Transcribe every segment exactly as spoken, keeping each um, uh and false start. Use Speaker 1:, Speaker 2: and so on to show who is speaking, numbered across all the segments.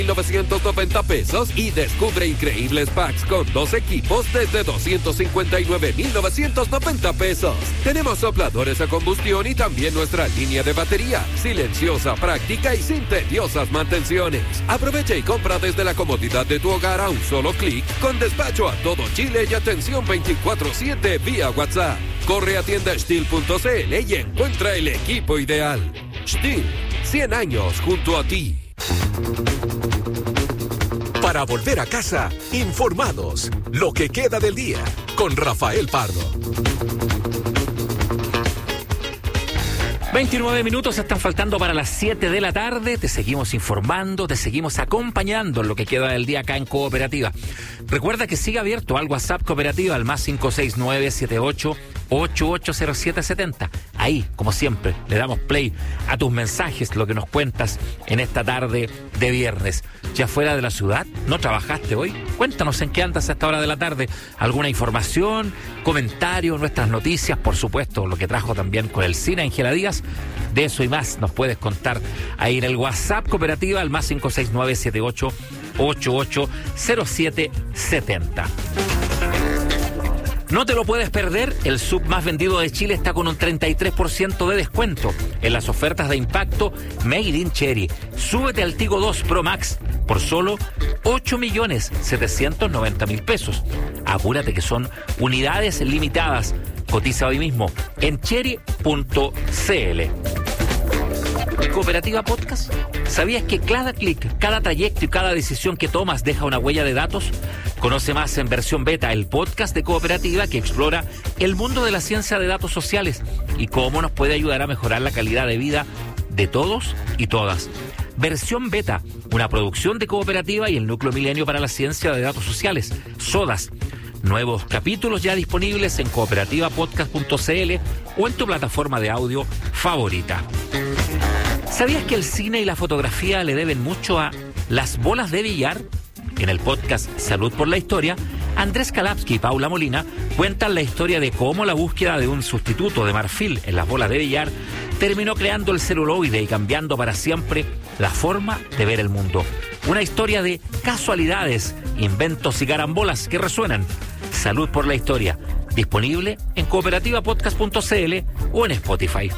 Speaker 1: mil novecientos noventa pesos y descubre increíbles packs con dos equipos desde doscientos cincuenta y nueve mil novecientos noventa pesos. Tenemos sopladores a combustión y también nuestra línea de batería, silenciosa, práctica y sin tediosas mantenciones. Aprovecha y compra desde la comodidad de tu hogar a un solo clic, con despacho a todo Chile y atención veinticuatro siete vía WhatsApp. Corre a tienda Stihl punto c l y encuentra el equipo ideal. Stihl, cien años junto a ti.
Speaker 2: Para volver a casa, informados. Lo que queda del día, con Rafael Pardo.
Speaker 3: veintinueve minutos están faltando para las siete de la tarde. Te seguimos informando, te seguimos acompañando en lo que queda del día acá en Cooperativa. Recuerda que sigue abierto al WhatsApp Cooperativa al más cinco seis nueve siete ocho ocho ocho cero siete siete cero. Ahí, como siempre, le damos play a tus mensajes, lo que nos cuentas en esta tarde de viernes. ¿Ya fuera de la ciudad? ¿No trabajaste hoy? Cuéntanos en qué andas a esta hora de la tarde. ¿Alguna información, comentario, nuestras noticias? Por supuesto, lo que trajo también con el cine Ángela Díaz. De eso y más nos puedes contar ahí en el WhatsApp Cooperativa al más cinco seis nueve siete ocho ocho ocho cero siete siete cero. No te lo puedes perder, el sub más vendido de Chile está con un treinta y tres por ciento de descuento en las ofertas de impacto Made in Cherry. Súbete al Tigo dos Pro Max por solo ocho millones setecientos noventa mil pesos. Apúrate que son unidades limitadas. Cotiza hoy mismo en cherry punto c l. Cooperativa Podcast. ¿Sabías que cada clic, cada trayecto y cada decisión que tomas deja una huella de datos? Conoce más en versión beta, el podcast de Cooperativa que explora el mundo de la ciencia de datos sociales y cómo nos puede ayudar a mejorar la calidad de vida de todos y todas. Versión beta, una producción de Cooperativa y el Núcleo Milenio para la Ciencia de Datos Sociales, SODAS. Nuevos capítulos ya disponibles en cooperativa podcast punto c l o en tu plataforma de audio favorita. ¿Sabías que el cine y la fotografía le deben mucho a las bolas de billar? En el podcast Salud por la Historia, Andrés Kalapsky y Paula Molina cuentan la historia de cómo la búsqueda de un sustituto de marfil en las bolas de billar terminó creando el celuloide y cambiando para siempre la forma de ver el mundo. Una historia de casualidades, inventos y carambolas que resuenan. Salud por la Historia, disponible en cooperativa podcast punto c l o en Spotify.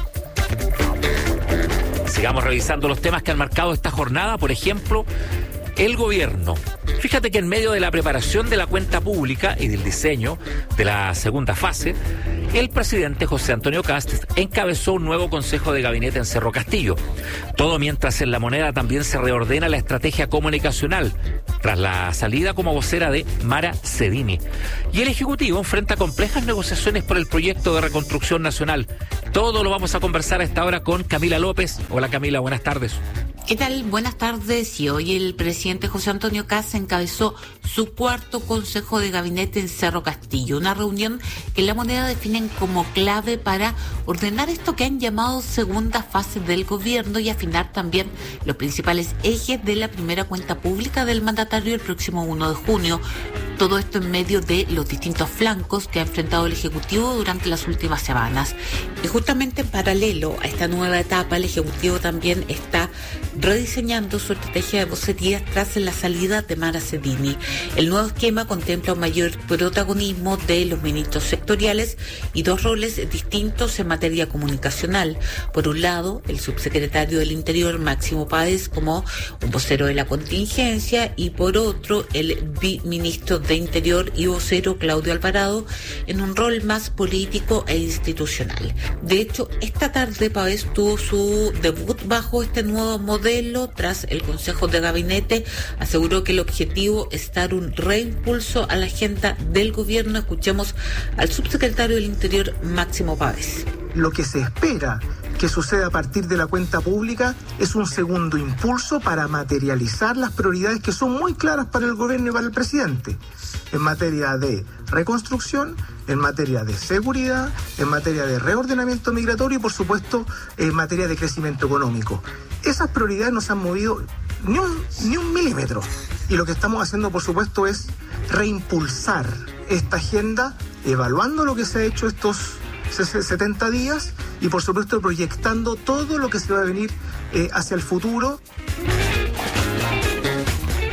Speaker 3: Sigamos revisando los temas que han marcado esta jornada. Por ejemplo, el gobierno. Fíjate que en medio de la preparación de la cuenta pública y del diseño de la segunda fase, el presidente José Antonio Kast encabezó un nuevo consejo de gabinete en Cerro Castillo. Todo mientras en La Moneda también se reordena la estrategia comunicacional, tras la salida como vocera de Mara Cedini. Y el Ejecutivo enfrenta complejas negociaciones por el proyecto de reconstrucción nacional. Todo lo vamos a conversar a esta hora con Camila López. Hola Camila, buenas tardes.
Speaker 4: ¿Qué tal? Buenas tardes. Y hoy el presidente José Antonio Kast encabezó su cuarto consejo de gabinete en Cerro Castillo, una reunión que en La Moneda definen como clave para ordenar esto que han llamado segunda fase del gobierno y afinar también los principales ejes de la primera cuenta pública del mandatario el próximo uno de junio. Todo esto en medio de los distintos flancos que ha enfrentado el Ejecutivo durante las últimas semanas. Y justamente en paralelo a esta nueva etapa, el Ejecutivo también está rediseñando su estrategia de vocerías tras la salida de Mara Cedini. El nuevo esquema contempla un mayor protagonismo de los ministros sectoriales y dos roles distintos en materia comunicacional. Por un lado, el subsecretario del Interior, Máximo Páez, como un vocero de la contingencia, y por otro, el viceministro de Interior y vocero, Claudio Alvarado, en un rol más político e institucional. De hecho, esta tarde Páez tuvo su debut bajo este nuevo modelo. Tras el Consejo de Gabinete, aseguró que el objetivo es dar un reimpulso a la agenda del gobierno. Escuchemos al subsecretario del Interior, Máximo Páez.
Speaker 5: Lo que se espera que suceda a partir de la cuenta pública es un segundo impulso para materializar las prioridades que son muy claras para el gobierno y para el presidente, en materia de reconstrucción, en materia de seguridad, en materia de reordenamiento migratorio y, por supuesto, en materia de crecimiento económico. Esas prioridades no se han movido ni un, ni un milímetro. Y lo que estamos haciendo, por supuesto, es reimpulsar esta agenda, evaluando lo que se ha hecho estos setenta días y, por supuesto, proyectando todo lo que se va a venir eh, hacia el futuro.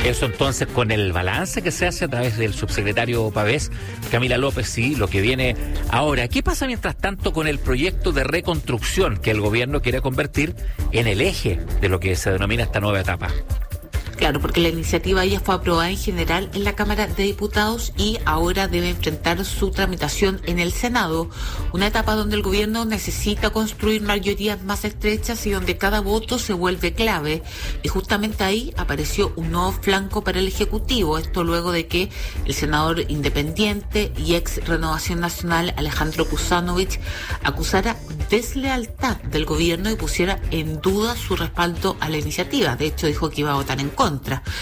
Speaker 3: Eso entonces con el balance que se hace a través del subsecretario Pavés, Camila López, sí, lo que viene ahora. ¿Qué pasa mientras tanto con el proyecto de reconstrucción que el gobierno quiere convertir en el eje de lo que se denomina esta nueva etapa?
Speaker 4: Claro, porque la iniciativa ya fue aprobada en general en la Cámara de Diputados y ahora debe enfrentar su tramitación en el Senado, una etapa donde el gobierno necesita construir mayorías más estrechas y donde cada voto se vuelve clave. Y justamente ahí apareció un nuevo flanco para el Ejecutivo, esto luego de que el senador independiente y ex Renovación Nacional Alejandro Kuzanovich acusara deslealtad del gobierno y pusiera en duda su respaldo a la iniciativa. De hecho, dijo que iba a votar en contra.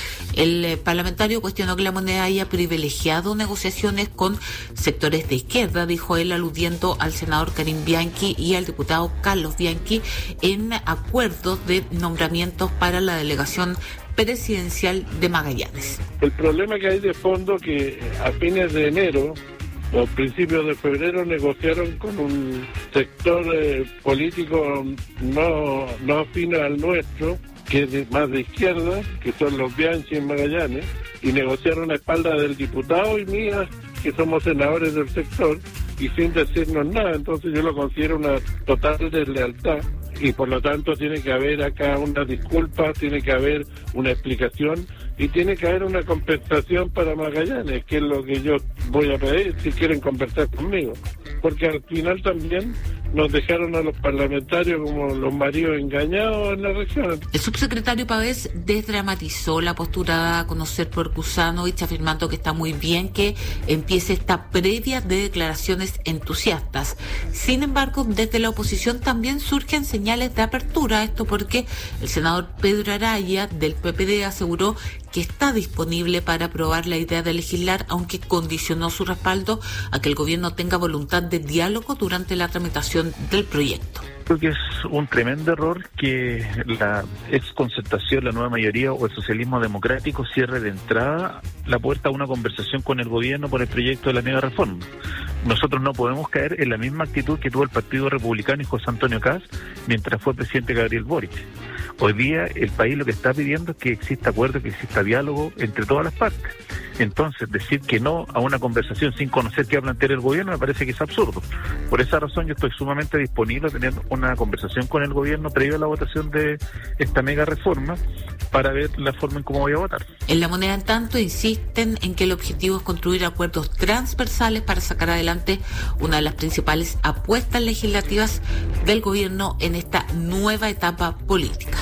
Speaker 4: El eh, parlamentario cuestionó que la moneda haya privilegiado negociaciones con sectores de izquierda, dijo él, aludiendo al senador Karim Bianchi y al diputado Carlos Bianchi en acuerdos de nombramientos para la delegación presidencial de Magallanes.
Speaker 6: El problema que hay de fondo que a fines de enero o principios de febrero negociaron con un sector eh, político no, no afín al nuestro, que es de, más de izquierda, que son los Bianchi en Magallanes, y negociaron a espaldas del diputado y mía, que somos senadores del sector, y sin decirnos nada. Entonces yo lo considero una total deslealtad, y por lo tanto tiene que haber acá una disculpa, tiene que haber una explicación, y tiene que haber una compensación para Magallanes, que es lo que yo voy a pedir si quieren conversar conmigo. Porque al final también nos dejaron a los parlamentarios como los maridos engañados en la región.
Speaker 4: El subsecretario Pavés desdramatizó la postura dada a conocer por Kuzanovich, afirmando que está muy bien que empiece esta previa de declaraciones entusiastas. Sin embargo, desde la oposición también surgen señales de apertura, esto porque el senador Pedro Araya del P P D aseguró que está disponible para aprobar la idea de legislar, aunque condicionó su respaldo a que el gobierno tenga voluntad de diálogo durante la tramitación del proyecto.
Speaker 7: Creo que es un tremendo error que la exconcertación, la nueva mayoría o el socialismo democrático cierre de entrada la puerta a una conversación con el gobierno por el proyecto de la mega reforma. Nosotros no podemos caer en la misma actitud que tuvo el Partido Republicano y José Antonio Kast mientras fue presidente Gabriel Boric. Hoy día el país lo que está pidiendo es que exista acuerdo, que exista diálogo entre todas las partes. Entonces, decir que no a una conversación sin conocer qué va a plantear el gobierno me parece que es absurdo. Por esa razón yo estoy sumamente disponible a tener una conversación con el gobierno previo a la votación de esta mega reforma para ver la forma en cómo voy a votar.
Speaker 4: En La Moneda, en tanto, insisten en que el objetivo es construir acuerdos transversales para sacar adelante una de las principales apuestas legislativas del gobierno en esta nueva etapa política.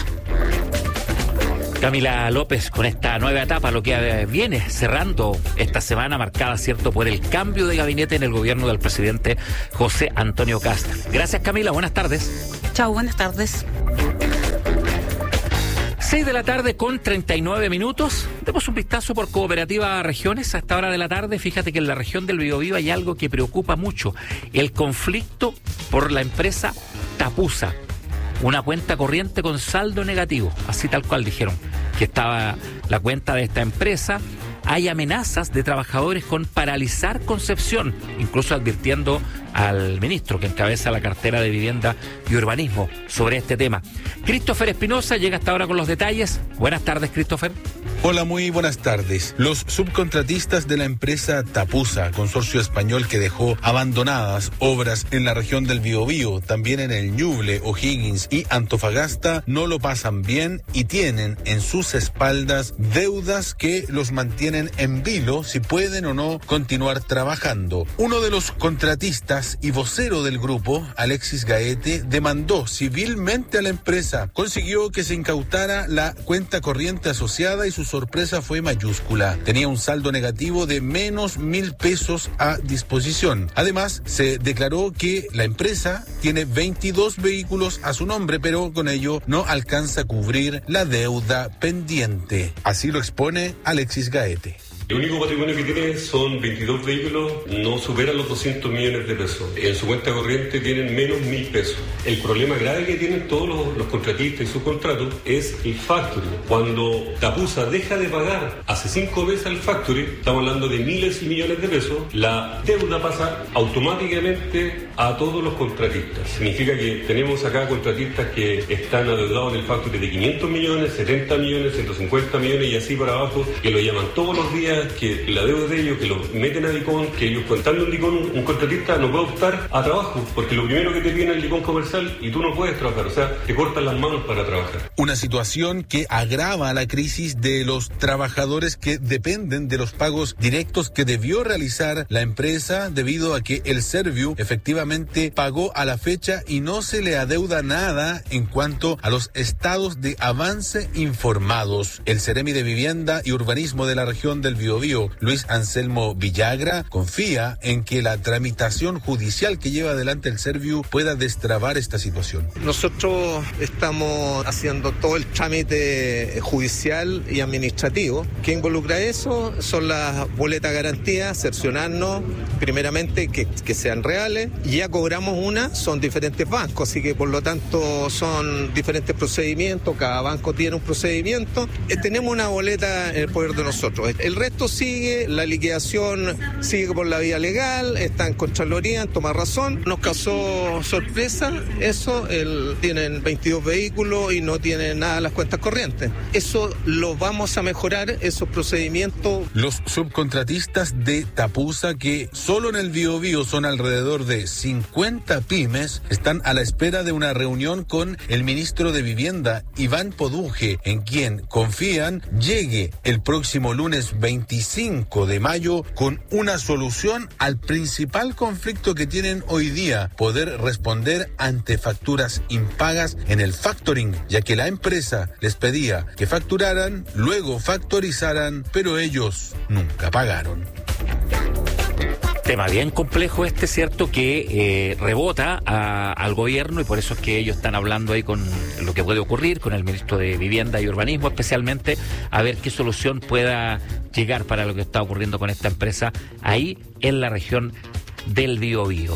Speaker 3: Camila López, con esta nueva etapa, lo que viene cerrando esta semana marcada, cierto, por el cambio de gabinete en el gobierno del presidente José Antonio Kast. Gracias, Camila, buenas tardes.
Speaker 4: Chao, buenas tardes.
Speaker 3: seis de la tarde con treinta y nueve minutos. Demos un vistazo por Cooperativa Regiones a esta hora de la tarde. Fíjate que en la región del Biobío hay algo que preocupa mucho: el conflicto por la empresa Tapusa. Una cuenta corriente con saldo negativo, así tal cual dijeron que estaba la cuenta de esta empresa. Hay amenazas de trabajadores con paralizar Concepción, incluso advirtiendo al ministro que encabeza la cartera de Vivienda y Urbanismo sobre este tema. Christopher Espinosa llega hasta ahora con los detalles. Buenas tardes, Christopher.
Speaker 8: Hola, muy buenas tardes. Los subcontratistas de la empresa Tapusa, consorcio español que dejó abandonadas obras en la región del Biobío, también en el Ñuble, O'Higgins y Antofagasta, no lo pasan bien y tienen en sus espaldas deudas que los mantienen en vilo si pueden o no continuar trabajando. Uno de los contratistas y vocero del grupo, Alexis Gaete, demandó civilmente a la empresa. Consiguió que se incautara la cuenta corriente asociada y su sorpresa fue mayúscula. Tenía un saldo negativo de menos mil pesos a disposición. Además, se declaró que la empresa tiene veintidós vehículos a su nombre, pero con ello no alcanza a cubrir la deuda pendiente. Así lo expone Alexis Gaete.
Speaker 9: El único patrimonio que tiene son veintidós vehículos, no superan los doscientos millones de pesos. En su cuenta corriente tienen menos mil pesos. El problema grave que tienen todos los, los contratistas y subcontratos es el factoring. Cuando Tapusa deja de pagar hace cinco meses al factoring, estamos hablando de miles y millones de pesos, la deuda pasa automáticamente a todos los contratistas. Significa que tenemos acá contratistas que están adeudados en el factory de quinientos millones, setenta millones, ciento cincuenta millones y así para abajo, que lo llaman todos los días, que la deuda de ellos, que lo meten a DICOM, que ellos contando un DICOM, un contratista no puede optar a trabajo, porque lo primero que te viene el DICOM comercial y tú no puedes trabajar, o sea, te cortan las manos para trabajar.
Speaker 8: Una situación que agrava la crisis de los trabajadores que dependen de los pagos directos que debió realizar la empresa debido a que el Serviu efectivamente pagó a la fecha y no se le adeuda nada en cuanto a los estados de avance informados. El Seremi de Vivienda y Urbanismo de la región del Biobío, Luis Anselmo Villagra, confía en que la tramitación judicial que lleva adelante el Serviu pueda destrabar esta situación.
Speaker 10: Nosotros estamos haciendo todo el trámite judicial y administrativo. ¿Qué involucra eso? Son las boletas garantías, cerciorarnos primeramente que, que sean reales. Ya cobramos una, son diferentes bancos, así que por lo tanto son diferentes procedimientos, cada banco tiene un procedimiento. Eh, tenemos una boleta en el poder de nosotros. El resto sigue, la liquidación sigue por la vía legal, está en Contraloría, en Toma Razón. Nos causó sorpresa eso, el, tienen veintidós vehículos y no tienen nada en las cuentas corrientes. Eso lo vamos a mejorar, esos procedimientos.
Speaker 8: Los subcontratistas de Tapusa, que solo en el Biobío son alrededor de cincuenta pymes, están a la espera de una reunión con el ministro de Vivienda, Iván Poduje, en quien confían llegue el próximo lunes veinticinco de mayo con una solución al principal conflicto que tienen hoy día, poder responder ante facturas impagas en el factoring, ya que la empresa les pedía que facturaran, luego factorizaran, pero ellos nunca pagaron.
Speaker 3: Tema bien complejo este, cierto, que eh, rebota a, al gobierno, y por eso es que ellos están hablando ahí con lo que puede ocurrir con el ministro de Vivienda y Urbanismo, especialmente a ver qué solución pueda llegar para lo que está ocurriendo con esta empresa ahí en la región del Biobío.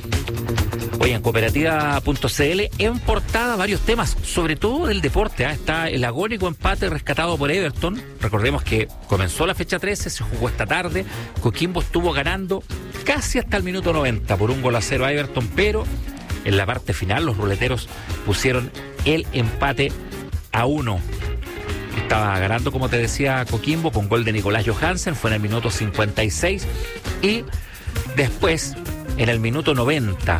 Speaker 3: Hoy en cooperativa punto c l en portada varios temas, sobre todo del deporte. ¿eh? Está el agónico empate rescatado por Everton. Recordemos que comenzó la fecha trece, se jugó esta tarde. Coquimbo estuvo ganando casi hasta el minuto noventa por un gol a cero a Everton, pero en la parte final los ruleteros pusieron el empate a uno. Estaba ganando, como te decía, Coquimbo con gol de Nicolás Johansen, fue en el minuto cincuenta y seis, y después en el minuto noventa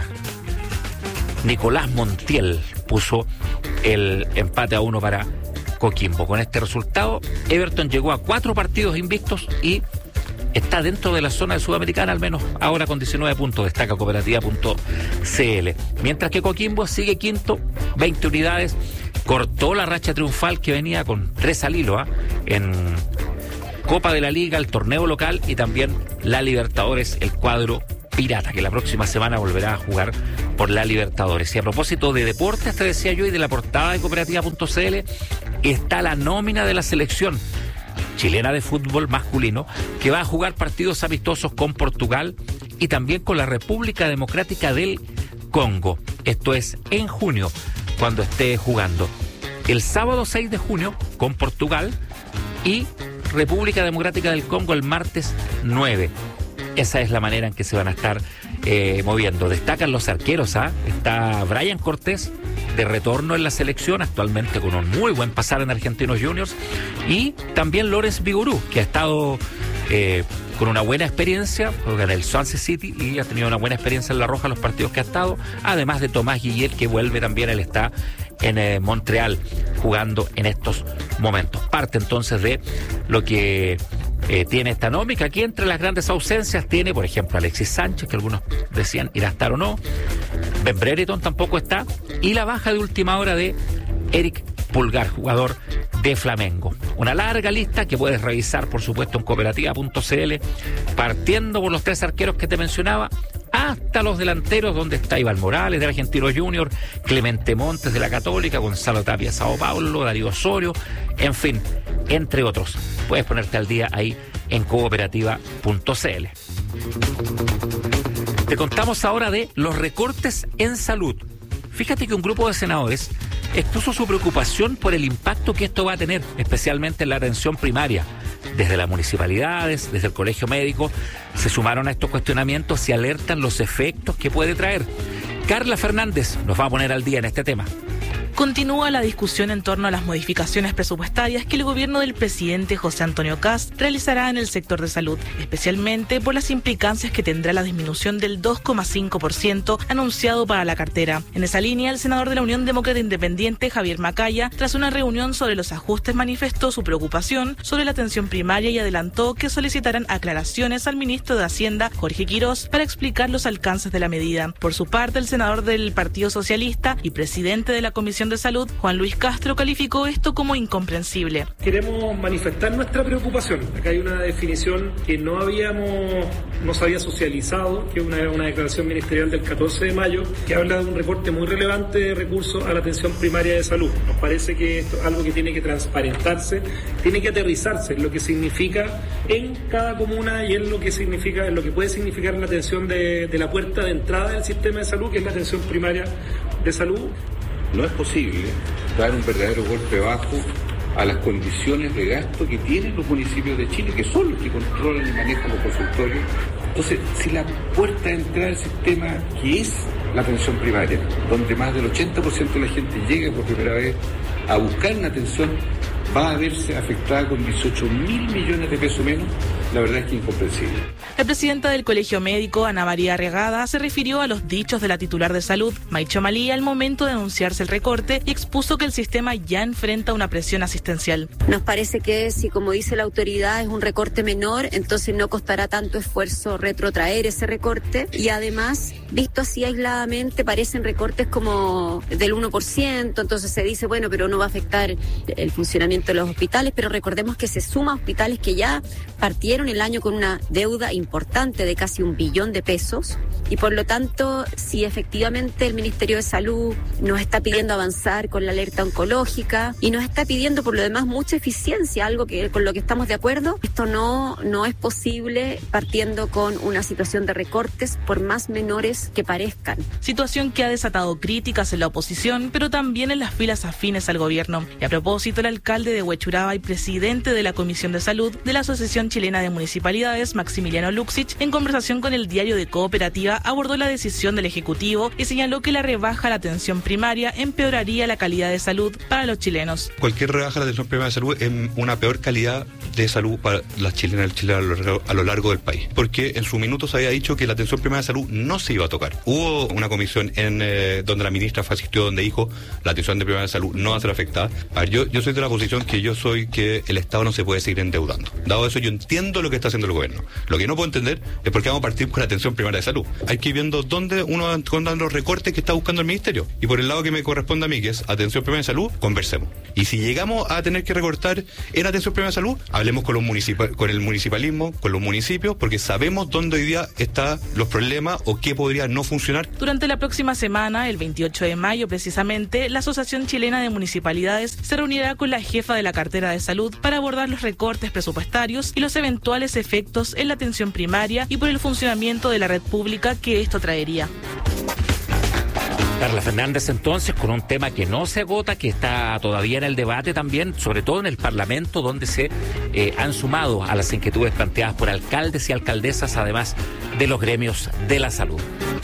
Speaker 3: Nicolás Montiel puso el empate a uno para Coquimbo. Con este resultado, Everton llegó a cuatro partidos invictos y está dentro de la zona de Sudamericana, al menos ahora con diecinueve puntos, destaca cooperativa punto c l. Mientras que Coquimbo sigue quinto, veinte unidades, cortó la racha triunfal que venía con tres al hilo, ¿eh? en Copa de la Liga, el torneo local y también la Libertadores, el cuadro Pirata, que la próxima semana volverá a jugar por la Libertadores. Y a propósito de deportes, te decía yo, y de la portada de cooperativa punto c l, está la nómina de la selección chilena de fútbol masculino, que va a jugar partidos amistosos con Portugal y también con la República Democrática del Congo. Esto es en junio, cuando esté jugando. El sábado seis de junio con Portugal y República Democrática del Congo el martes nueve. Esa es la manera en que se van a estar eh, moviendo. Destacan los arqueros, ¿ah? ¿eh? Está Brian Cortés, de retorno en la selección, actualmente con un muy buen pasar en Argentinos Juniors, y también Lorenz Vigurú, que ha estado eh, con una buena experiencia, juega en el Swansea City y ha tenido una buena experiencia en La Roja los partidos que ha estado, además de Tomás Guillet, que vuelve también, él está en eh, Montreal jugando en estos momentos. Parte entonces de lo que eh, tiene esta nómica. Aquí entre las grandes ausencias tiene, por ejemplo, Alexis Sánchez, que algunos decían irá a estar o no. Ben Brereton tampoco está, y la baja de última hora de Eric Pulgar, jugador de Flamengo. Una larga lista que puedes revisar, por supuesto, en cooperativa punto c l, partiendo por los tres arqueros que te mencionaba, hasta los delanteros, donde está Iván Morales de Argentinos Juniors, Clemente Montes de la Católica, Gonzalo Tapia Sao Paulo, Darío Osorio, en fin, entre otros. Puedes ponerte al día ahí en cooperativa punto c l. Te contamos ahora de los recortes en salud. Fíjate que un grupo de senadores expuso su preocupación por el impacto que esto va a tener, especialmente en la atención primaria. Desde las municipalidades, desde el Colegio Médico, se sumaron a estos cuestionamientos y alertan los efectos que puede traer. Carla Fernández nos va a poner al día en este tema.
Speaker 11: Continúa la discusión en torno a las modificaciones presupuestarias que el gobierno del presidente José Antonio Kast realizará en el sector de salud, especialmente por las implicancias que tendrá la disminución del dos coma cinco por ciento anunciado para la cartera. En esa línea, el senador de la Unión Demócrata Independiente, Javier Macaya, tras una reunión sobre los ajustes, manifestó su preocupación sobre la atención primaria y adelantó que solicitarán aclaraciones al ministro de Hacienda, Jorge Quirós, para explicar los alcances de la medida. Por su parte, el senador del Partido Socialista y presidente de la Comisión de Salud, Juan Luis Castro, calificó esto como incomprensible.
Speaker 12: Queremos manifestar nuestra preocupación. Acá hay una definición que no habíamos, no se había socializado, que es una, una declaración ministerial del catorce de mayo, que habla de un recorte muy relevante de recursos a la atención primaria de salud. Nos parece que esto es algo que tiene que transparentarse, tiene que aterrizarse en lo que significa en cada comuna y en lo que significa, en lo que puede significar la atención de, de la puerta de entrada del sistema de salud, que es la atención primaria de salud.
Speaker 13: No es posible dar un verdadero golpe bajo a las condiciones de gasto que tienen los municipios de Chile, que son los que controlan y manejan los consultorios. Entonces, si la puerta de entrada del sistema, que es la atención primaria, donde más del ochenta por ciento de la gente llega por primera vez a buscar una atención, va a verse afectada con dieciocho mil millones de pesos menos, la verdad es que incomprensible.
Speaker 11: La presidenta del Colegio Médico, Ana María Arregada, se refirió a los dichos de la titular de salud, Maicho Malí, al momento de anunciarse el recorte y expuso que el sistema ya enfrenta una presión asistencial.
Speaker 14: Nos parece que si, como dice la autoridad, es un recorte menor, entonces no costará tanto esfuerzo retrotraer ese recorte y además, visto así aisladamente, parecen recortes como del uno por ciento, entonces se dice, bueno, pero no va a afectar el funcionamiento de los hospitales, pero recordemos que se suma a hospitales que ya partieron el año con una deuda importante de casi un billón de pesos y por lo tanto, si efectivamente el Ministerio de Salud nos está pidiendo avanzar con la alerta oncológica y nos está pidiendo por lo demás mucha eficiencia, algo que con lo que estamos de acuerdo, esto no, no es posible partiendo con una situación de recortes por más menores que parezcan.
Speaker 11: Situación que ha desatado críticas en la oposición, pero también en las filas afines al gobierno. Y a propósito, el alcalde de Huechuraba y presidente de la Comisión de Salud de la Asociación Chilena de Municipalidades, Maximiliano Luxich, en conversación con el diario de Cooperativa, abordó la decisión del Ejecutivo y señaló que la rebaja a la atención primaria empeoraría la calidad de salud para los chilenos.
Speaker 15: Cualquier rebaja a la atención primaria de salud es una peor calidad de salud para las chilenas y los chilenos a lo, largo, a lo largo del país, porque en su minuto se había dicho que la atención primaria de salud no se iba a tocar. Hubo una comisión en eh, donde la ministra asistió, donde dijo la atención de primaria de salud no va a ser afectada. A ver, yo, yo soy de la posición que yo soy que el Estado no se puede seguir endeudando. Dado eso, yo entiendo lo que está haciendo el gobierno. Lo que no puedo entender es por qué vamos a partir con la atención primaria de salud. Hay que ir viendo dónde uno va encontrando los recortes que está buscando el ministerio. Y por el lado que me corresponde a mí, que es atención primaria de salud, conversemos. Y si llegamos a tener que recortar en atención primaria de salud, hablemos con los municipa- con el municipalismo, con los municipios, porque sabemos dónde hoy día están los problemas o qué podría no funcionar.
Speaker 11: Durante la próxima semana, el veintiocho de mayo precisamente, la Asociación Chilena de Municipalidades se reunirá con la jefa de la cartera de salud para abordar los recortes presupuestarios y los eventuales efectos en la atención primaria y por el funcionamiento de la red pública que esto traería.
Speaker 3: Carla Fernández, entonces, con un tema que no se agota, que está todavía en el debate también, sobre todo en el Parlamento, donde se eh, han sumado a las inquietudes planteadas por alcaldes y alcaldesas, además de los gremios de la salud.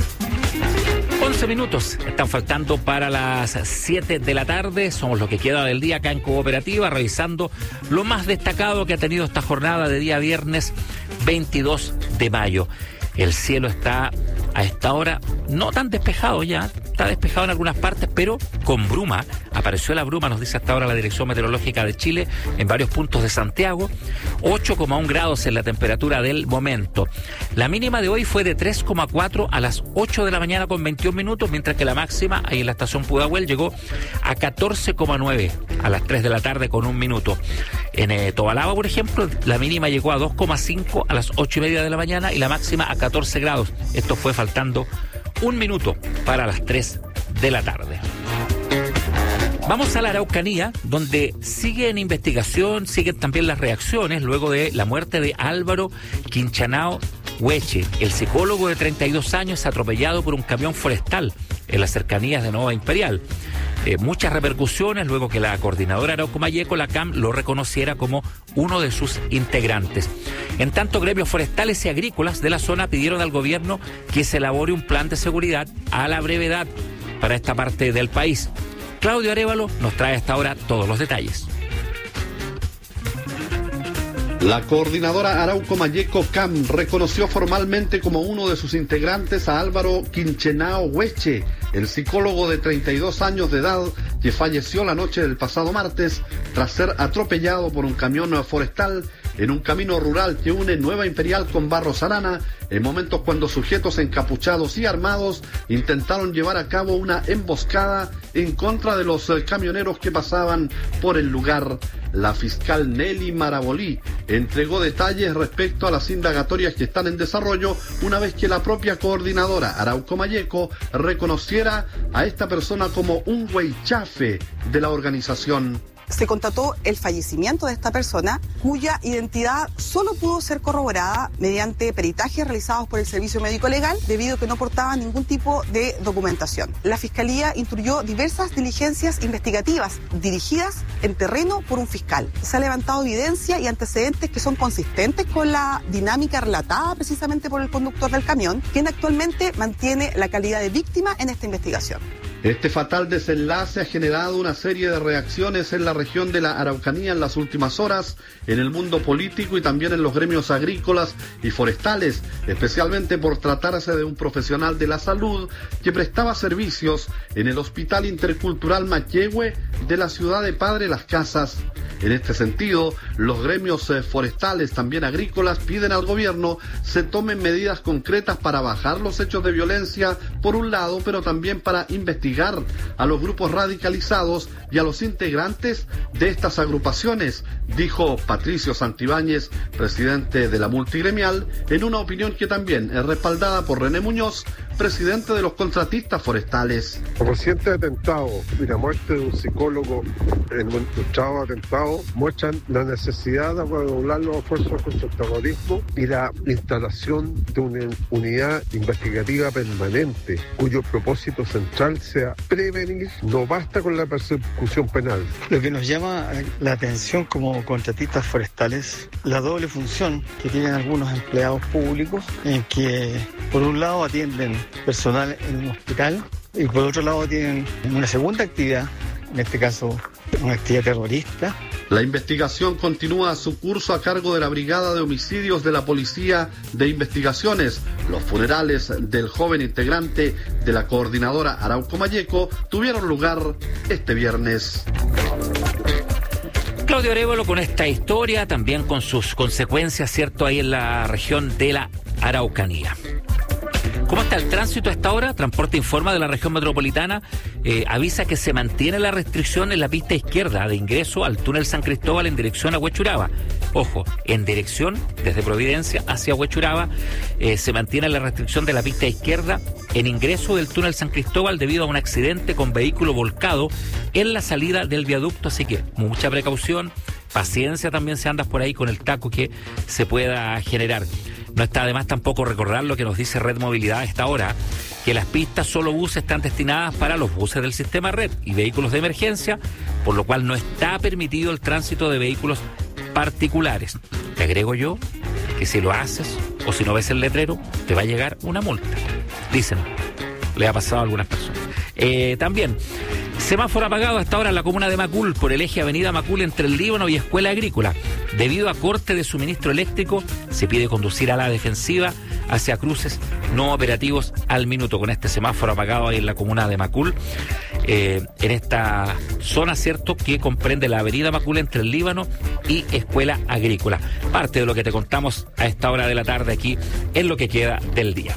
Speaker 3: once minutos están faltando para las siete de la tarde. Somos lo que queda del día acá en Cooperativa, revisando lo más destacado que ha tenido esta jornada de día viernes veintidós de mayo. El cielo está a esta hora no tan despejado ya, está despejado en algunas partes, pero con bruma. Apareció la bruma, nos dice hasta ahora la Dirección Meteorológica de Chile, en varios puntos de Santiago. ocho coma uno grados en la temperatura del momento. La mínima de hoy fue de tres coma cuatro a las ocho de la mañana con veintiún minutos, mientras que la máxima ahí en la estación Pudahuel llegó a catorce coma nueve a las tres de la tarde con un minuto. En eh, Tobalaba, por ejemplo, la mínima llegó a dos coma cinco a las ocho y media de la mañana y la máxima a catorce grados. Esto fue faltando un minuto para las tres de la tarde. Vamos a la Araucanía, donde sigue en investigación, siguen también las reacciones luego de la muerte de Álvaro Quinchanao Hueche, el psicólogo de treinta y dos años atropellado por un camión forestal en las cercanías de Nueva Imperial. eh, muchas repercusiones luego que la coordinadora Arauco Malleco, la C A M, lo reconociera como uno de sus integrantes. En tanto, gremios forestales y agrícolas de la zona pidieron al gobierno que se elabore un plan de seguridad a la brevedad para esta parte del país. Claudio Arévalo nos trae hasta ahora todos los detalles.
Speaker 16: La coordinadora Arauco Malleco C A M reconoció formalmente como uno de sus integrantes a Álvaro Quinchenao Hueche, el psicólogo de treinta y dos años de edad que falleció la noche del pasado martes tras ser atropellado por un camión forestal en un camino rural que une Nueva Imperial con Barros Arana, en momentos cuando sujetos encapuchados y armados intentaron llevar a cabo una emboscada en contra de los camioneros que pasaban por el lugar. La fiscal Nelly Marabolí entregó detalles respecto a las indagatorias que están en desarrollo una vez que la propia coordinadora Arauco Malleco reconociera a esta persona como un huaychafe de la organización.
Speaker 17: Se constató el fallecimiento de esta persona, cuya identidad solo pudo ser corroborada mediante peritajes realizados por el Servicio Médico Legal, debido a que no portaba ningún tipo de documentación. La Fiscalía instruyó diversas diligencias investigativas dirigidas en terreno por un fiscal. Se ha levantado evidencia y antecedentes que son consistentes con la dinámica relatada precisamente por el conductor del camión, quien actualmente mantiene la calidad de víctima en esta investigación.
Speaker 16: Este fatal desenlace ha generado una serie de reacciones en la región de la Araucanía en las últimas horas, en el mundo político y también en los gremios agrícolas y forestales, especialmente por tratarse de un profesional de la salud que prestaba servicios en el Hospital Intercultural Maquehue de la ciudad de Padre Las Casas. En este sentido, los gremios forestales, también agrícolas, piden al gobierno se tomen medidas concretas para bajar los hechos de violencia, por un lado, pero también para investigar a los grupos radicalizados y a los integrantes de estas agrupaciones, dijo Patricio Santibáñez, presidente de la multigremial, en una opinión que también es respaldada por René Muñoz, presidente de los contratistas forestales.
Speaker 6: Los recientes atentados y la muerte de un psicólogo en un luchado atentado muestran la necesidad de redoblar los esfuerzos contra el terrorismo y la instalación de una unidad investigativa permanente cuyo propósito central sea prevenir. No basta con la persecución penal.
Speaker 18: Lo que nos llama la atención como contratistas forestales, la doble función que tienen algunos empleados públicos, en que por un lado atienden personal en un hospital y por otro lado tienen una segunda actividad, en este caso una actividad terrorista.
Speaker 16: La investigación continúa su curso a cargo de la Brigada de Homicidios de la Policía de Investigaciones. Los funerales del joven integrante de la coordinadora Arauco Malleco tuvieron lugar este viernes.
Speaker 3: Claudio Arévalo con esta historia, también con sus consecuencias, ¿cierto?, ahí en la región de la Araucanía. ¿Cómo está el tránsito a esta hora? Transporte Informa de la región metropolitana eh, avisa que se mantiene la restricción en la pista izquierda de ingreso al túnel San Cristóbal en dirección a Huechuraba. Ojo, en dirección desde Providencia hacia Huechuraba eh, se mantiene la restricción de la pista izquierda en ingreso del túnel San Cristóbal debido a un accidente con vehículo volcado en la salida del viaducto, así que mucha precaución, paciencia también si andas por ahí con el taco que se pueda generar. No está además tampoco recordar lo que nos dice Red Movilidad a esta hora, que las pistas solo buses están destinadas para los buses del sistema Red y vehículos de emergencia, por lo cual no está permitido el tránsito de vehículos particulares. Te agrego yo que si lo haces o si no ves el letrero, te va a llegar una multa. Dicen, le ha pasado a algunas personas. Eh, también, semáforo apagado hasta ahora en la comuna de Macul por el eje Avenida Macul entre el Líbano y Escuela Agrícola. Debido a corte de suministro eléctrico, se pide conducir a la defensiva hacia cruces no operativos al minuto. Con este semáforo apagado ahí en la comuna de Macul, eh, en esta zona, cierto, que comprende la Avenida Macul entre el Líbano y Escuela Agrícola. Parte de lo que te contamos a esta hora de la tarde aquí en lo que queda del día.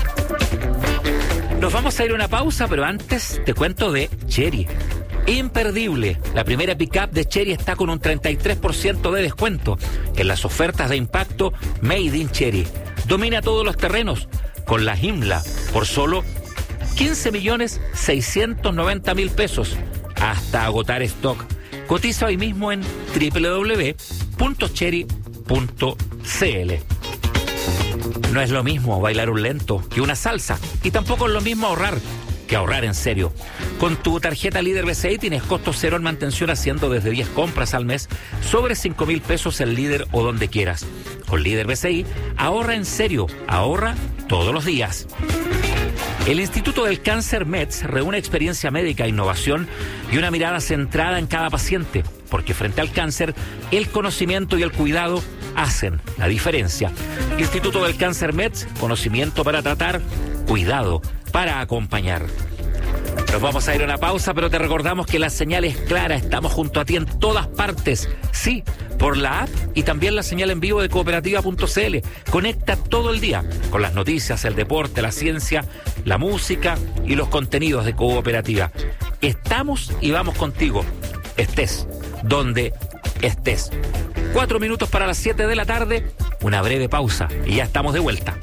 Speaker 3: Nos vamos a ir a una pausa, pero antes te cuento de Chery. Imperdible. La primera pick-up de Chery está con un treinta y tres por ciento de descuento en las ofertas de impacto Made in Chery. Domina todos los terrenos con la Himla por solo quince millones seiscientos noventa mil pesos hasta agotar stock. Cotiza hoy mismo en doble u doble u doble u punto chery punto c l. No es lo mismo bailar un lento que una salsa y tampoco es lo mismo ahorrar que ahorrar en serio. Con tu tarjeta Líder B C I tienes costo cero en mantención haciendo desde diez compras al mes sobre cinco mil pesos en Líder o donde quieras. Con Líder B C I, ahorra en serio, ahorra todos los días. El Instituto del Cáncer M E D S reúne experiencia médica, innovación y una mirada centrada en cada paciente, porque frente al cáncer, el conocimiento y el cuidado hacen la diferencia. Instituto del Cáncer M E D S, conocimiento para tratar, cuidado para acompañar. Nos vamos a ir a una pausa, pero te recordamos que la señal es clara, estamos junto a ti en todas partes, sí, por la app y también la señal en vivo de cooperativa punto c l. Conecta todo el día con las noticias, el deporte, la ciencia, la música y los contenidos de Cooperativa. Estamos y vamos contigo, estés donde estés. Cuatro minutos para las siete de la tarde, una breve pausa y ya estamos de vuelta.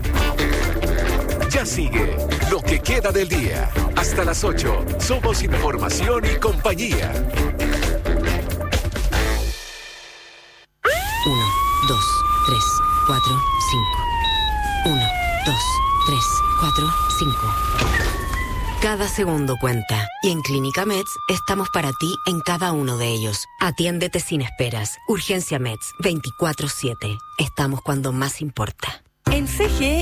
Speaker 2: Ya sigue lo que queda del día. Hasta las ocho. Somos información y compañía.
Speaker 19: Uno, dos, tres, cuatro, cinco. Uno, dos, tres, cuatro, cinco. Cada segundo cuenta. Y en Clínica M E D S estamos para ti en cada uno de ellos. Atiéndete sin esperas. Urgencia M E D S veinticuatro siete. Estamos cuando más importa.
Speaker 20: En C G E